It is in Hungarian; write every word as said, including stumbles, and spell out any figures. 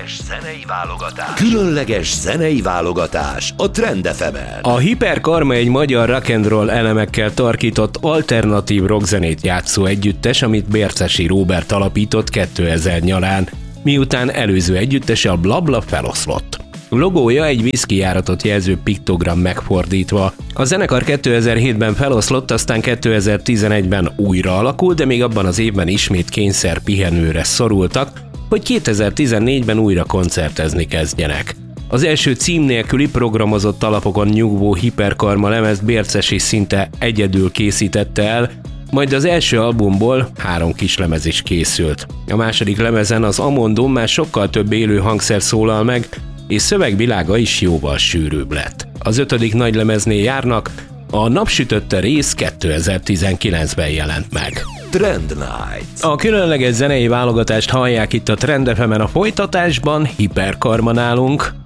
Különleges zenei válogatás. Különleges zenei válogatás a Trend ef emen. A Hiperkarma egy magyar rock and roll elemekkel tarkított alternatív rockzenét játszó együttes, amit Bércesi Róbert alapított kétezer nyarán, miután előző együttese a Blabla feloszlott. Logója egy viszkijáratot jelző piktogram megfordítva. A zenekar kétezer-hétben feloszlott, aztán kétezer-tizenegyben újra alakult, de még abban az évben ismét kényszer pihenőre szorultak, hogy kétezer-tizennégyben újra koncertezni kezdjenek. Az első cím nélküli programozott alapokon nyugvó Hiperkarma lemezt Bércesi szinte egyedül készítette el, majd az első albumból három kislemez is készült. A második lemezen az Amondon már sokkal több élő hangszer szólal meg, és szövegvilága is jóval sűrűbb lett. Az ötödik nagylemeznél járnak, a Napsütötte rész kétezer-tizenkilencben jelent meg. Trend Night. A különleges zenei válogatást hallják itt a Trend ef emen, a folytatásban Hiperkarma nálunk.